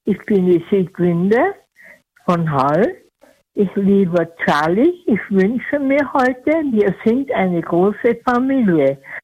Ich bin die Sieglinde von Hall. Ich liebe Charlie. Ich wünsche mir heute, wir sind eine große Familie.